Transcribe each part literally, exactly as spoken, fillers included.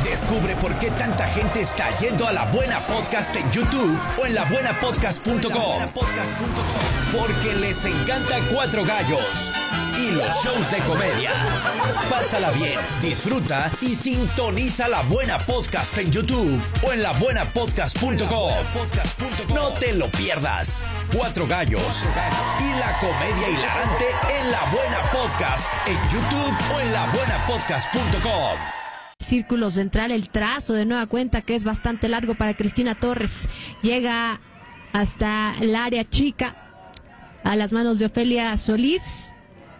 Descubre por qué tanta gente está yendo a La Buena Podcast en YouTube o en la buena podcast punto com. Porque les encanta Cuatro Gallos y los shows de comedia. Pásala bien, disfruta y sintoniza La Buena Podcast en YouTube o en la buena podcast punto com. No te lo pierdas. Cuatro Gallos y la comedia hilarante en La Buena Podcast en YouTube o en la buena podcast punto com. Círculo central, el trazo de nueva cuenta que es bastante largo para Cristina Torres. Llega hasta el área chica, a las manos de Ofelia Solís.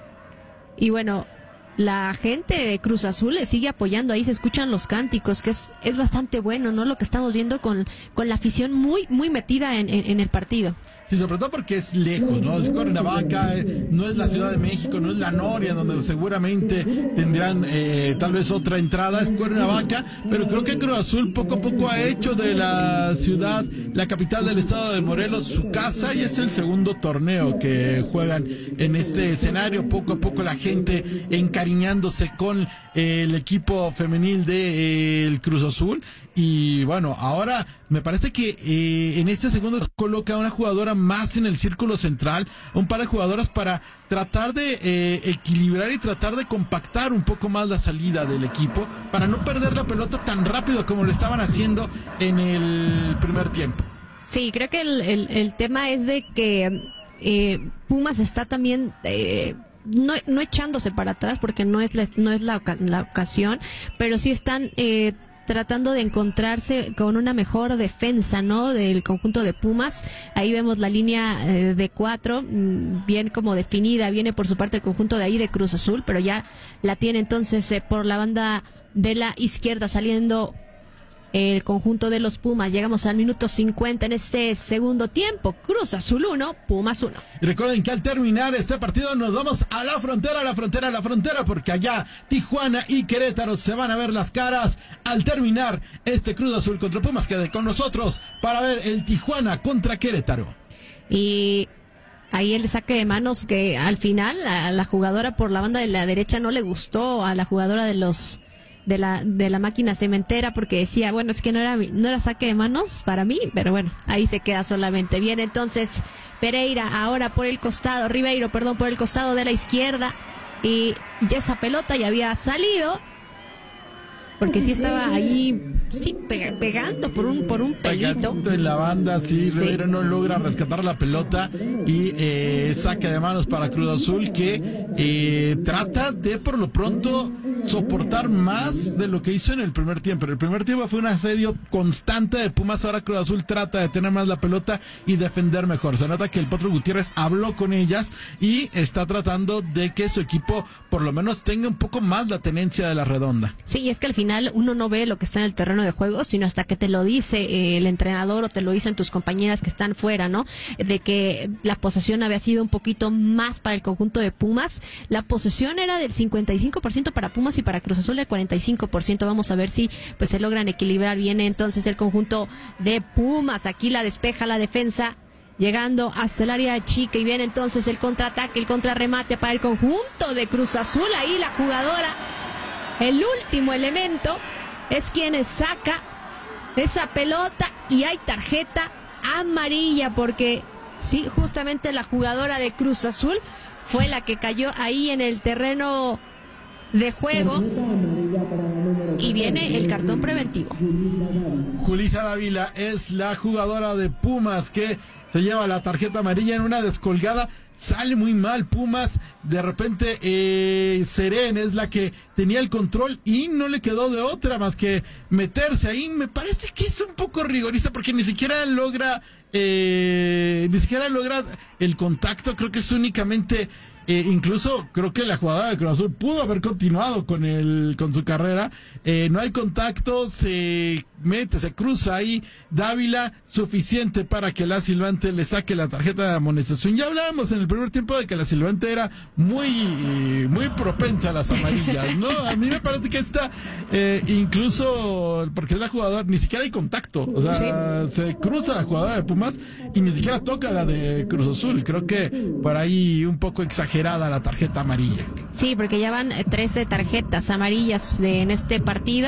Y bueno, la gente de Cruz Azul le sigue apoyando, ahí se escuchan los cánticos, que es, es bastante bueno, ¿no? Lo que estamos viendo con, con la afición muy, muy metida en, en, en el partido. Sí, sobre todo porque es lejos, ¿no? Es Cuernavaca, no es la Ciudad de México, no es la Noria, donde seguramente tendrán eh, tal vez otra entrada, es Cuernavaca, pero creo que Cruz Azul poco a poco ha hecho de la ciudad, la capital del estado de Morelos, su casa, y es el segundo torneo que juegan en este escenario. Poco a poco la gente encariñándose con eh, el equipo femenil de eh, el Cruz Azul. Y bueno, ahora me parece que eh, en este segundo coloca a una jugadora más en el círculo central, un par de jugadoras para tratar de eh, equilibrar y tratar de compactar un poco más la salida del equipo, para no perder la pelota tan rápido como lo estaban haciendo en el primer tiempo. Sí, creo que el, el, el tema es de que eh, Pumas está también... Eh, No, no echándose para atrás porque no es la, no es la, la ocasión, pero sí están eh, tratando de encontrarse con una mejor defensa, ¿no? Del conjunto de Pumas. Ahí vemos la línea eh, de cuatro, bien como definida, viene por su parte el conjunto de ahí de Cruz Azul, pero ya la tiene entonces eh, por la banda de la izquierda saliendo el conjunto de los Pumas. Llegamos al minuto cincuenta en este segundo tiempo. Cruz Azul uno, Pumas uno. Y recuerden que al terminar este partido nos vamos a la frontera, a la frontera, a la frontera, porque allá Tijuana y Querétaro se van a ver las caras al terminar este Cruz Azul contra Pumas. Quede con nosotros para ver el Tijuana contra Querétaro. Y ahí el saque de manos que al final a la jugadora por la banda de la derecha no le gustó a la jugadora de los de la de la máquina cementera, porque decía, bueno, es que no era no era saque de manos para mí, pero bueno, ahí se queda solamente. Bien, entonces Pereira ahora por el costado, Ribeiro, perdón, por el costado de la izquierda, y ya esa pelota ya había salido, porque sí estaba ahí, sí, pe- pegando por un por un pelito. Pegadito en la banda, sí, Sí. Ribeiro no logra rescatar la pelota y eh, saque de manos para Cruz Azul, que eh, trata de por lo pronto soportar más de lo que hizo en el primer tiempo. En el primer tiempo fue un asedio constante de Pumas, ahora Cruz Azul trata de tener más la pelota y defender mejor. Se nota que el Potro Gutiérrez habló con ellas y está tratando de que su equipo por lo menos tenga un poco más la tenencia de la redonda. Sí, es que al final uno no ve lo que está en el terreno de juego, sino hasta que te lo dice eh, el entrenador o te lo dicen tus compañeras que están fuera, ¿no? De que la posesión había sido un poquito más para el conjunto de Pumas. La posesión era del cincuenta y cinco por ciento para Pumas y para Cruz Azul del cuarenta y cinco por ciento. Vamos a ver si pues se logran equilibrar. Viene entonces el conjunto de Pumas. Aquí la despeja la defensa, llegando hasta el área chica, y viene entonces el contraataque, el contrarremate para el conjunto de Cruz Azul. Ahí la jugadora, el último elemento, es quien saca esa pelota y hay tarjeta amarilla, porque sí, justamente la jugadora de Cruz Azul fue la que cayó ahí en el terreno de juego y viene el cartón preventivo. Julissa Dávila es la jugadora de Pumas que se lleva la tarjeta amarilla en una descolgada. Sale muy mal Pumas. De repente eh, Seren es la que tenía el control y no le quedó de otra más que meterse ahí. Me parece que es un poco rigorista porque ni siquiera logra eh, ni siquiera logra el contacto. Creo que es únicamente Eh, incluso creo que la jugadora de Cruz Azul pudo haber continuado con el con su carrera. Eh, no hay contacto, se mete, se cruza ahí Dávila, suficiente para que la Silvante le saque la tarjeta de amonestación. Ya hablábamos en el primer tiempo de que la Silvante era muy muy propensa a las amarillas, ¿no? A mí me parece que esta, eh, incluso porque es la jugadora, ni siquiera hay contacto. O sea, sí, se cruza la jugadora de Pumas y ni siquiera toca la de Cruz Azul. Creo que por ahí un poco exagerado la tarjeta amarilla. Sí, porque ya van trece tarjetas amarillas de, en este partido.